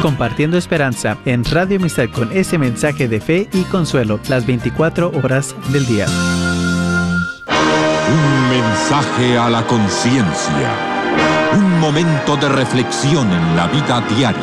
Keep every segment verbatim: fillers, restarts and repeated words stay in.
compartiendo esperanza en Radio Amistad con ese mensaje de fe y consuelo las veinticuatro horas del día. Un mensaje a la conciencia. Un momento de reflexión en la vida diaria.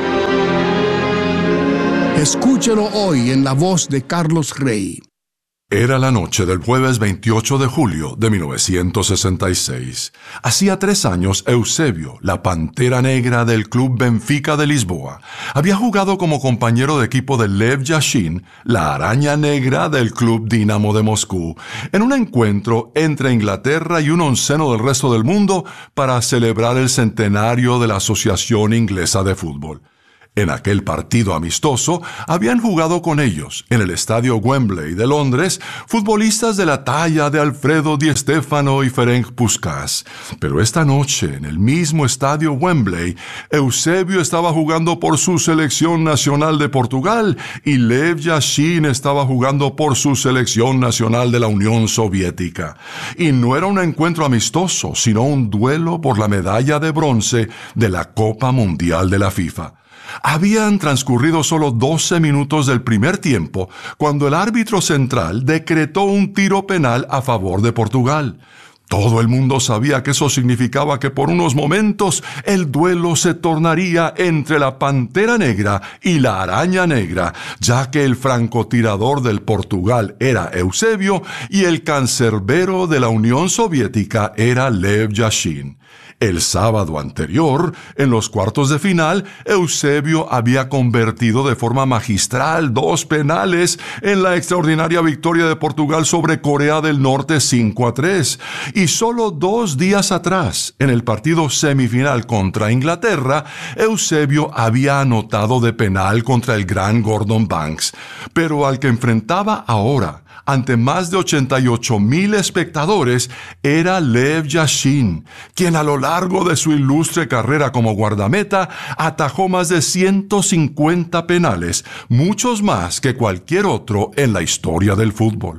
Escúchelo hoy en la voz de Carlos Rey. Era la noche del jueves veintiocho de julio de mil novecientos sesenta y seis. Hacía tres años, Eusebio, la Pantera Negra del Club Benfica de Lisboa, había jugado como compañero de equipo de Lev Yashin, la Araña Negra del Club Dinamo de Moscú, en un encuentro entre Inglaterra y un onceno del resto del mundo para celebrar el centenario de la Asociación Inglesa de Fútbol. En aquel partido amistoso habían jugado con ellos, en el estadio Wembley de Londres, futbolistas de la talla de Alfredo Di Stéfano y Ferenc Puskás. Pero esta noche, en el mismo estadio Wembley, Eusebio estaba jugando por su selección nacional de Portugal y Lev Yashin estaba jugando por su selección nacional de la Unión Soviética. Y no era un encuentro amistoso, sino un duelo por la medalla de bronce de la Copa Mundial de la FIFA. Habían transcurrido solo doce minutos del primer tiempo cuando el árbitro central decretó un tiro penal a favor de Portugal. Todo el mundo sabía que eso significaba que por unos momentos el duelo se tornaría entre la Pantera Negra y la Araña Negra, ya que el francotirador del Portugal era Eusebio y el cancerbero de la Unión Soviética era Lev Yashin. El sábado anterior, en los cuartos de final, Eusebio había convertido de forma magistral dos penales en la extraordinaria victoria de Portugal sobre Corea del Norte cinco a tres. Y solo dos días atrás, en el partido semifinal contra Inglaterra, Eusebio había anotado de penal contra el gran Gordon Banks. Pero al que enfrentaba ahora, ante más de ochenta y ocho mil espectadores, era Lev Yashin, quien a lo largo de su ilustre carrera como guardameta atajó más de ciento cincuenta penales, muchos más que cualquier otro en la historia del fútbol.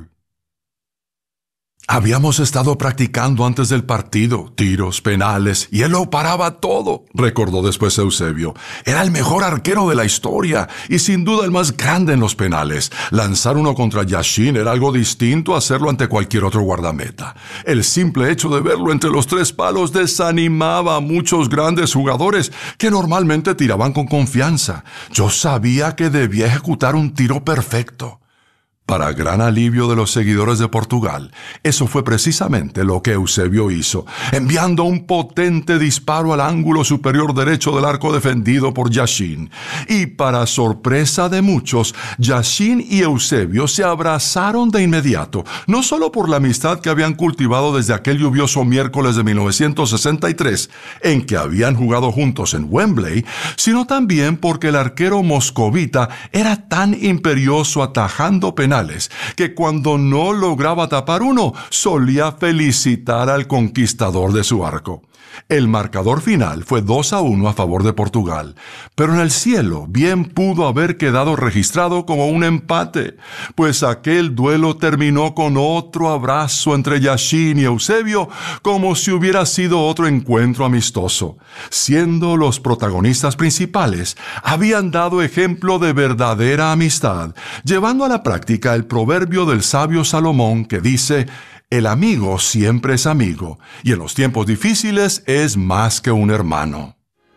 Habíamos estado practicando antes del partido, tiros, penales, y él lo paraba todo, recordó después Eusebio. Era el mejor arquero de la historia, y sin duda el más grande en los penales. Lanzar uno contra Yashin era algo distinto a hacerlo ante cualquier otro guardameta. El simple hecho de verlo entre los tres palos desanimaba a muchos grandes jugadores que normalmente tiraban con confianza. Yo sabía que debía ejecutar un tiro perfecto. Para gran alivio de los seguidores de Portugal, eso fue precisamente lo que Eusebio hizo, enviando un potente disparo al ángulo superior derecho del arco defendido por Yashin. Y para sorpresa de muchos, Yashin y Eusebio se abrazaron de inmediato, no solo por la amistad que habían cultivado desde aquel lluvioso miércoles de mil novecientos sesenta y tres, en que habían jugado juntos en Wembley, sino también porque el arquero moscovita era tan imperioso atajando penales que cuando no lograba tapar uno, solía felicitar al conquistador de su arco. El marcador final fue dos a uno a favor de Portugal, pero en el cielo bien pudo haber quedado registrado como un empate, pues aquel duelo terminó con otro abrazo entre Yashin y Eusebio, como si hubiera sido otro encuentro amistoso. Siendo los protagonistas principales, habían dado ejemplo de verdadera amistad, llevando a la práctica el proverbio del sabio Salomón que dice: el amigo siempre es amigo, y en los tiempos difíciles es más que un hermano.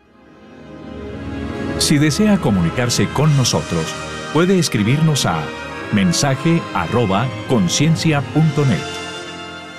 Si desea comunicarse con nosotros, puede escribirnos a mensaje arroba conciencia punto net.